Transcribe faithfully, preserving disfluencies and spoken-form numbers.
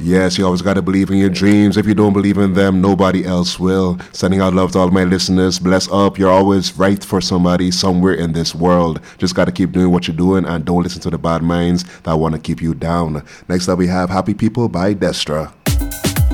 Yes, you always got to believe in your dreams. If you don't believe in them, nobody else will. Sending out love to all my listeners. Bless up. You're always right for somebody somewhere in this world. Just got to keep doing what you're doing and don't listen to the bad minds that want to keep you down. Next up, we have Happy People by Destra.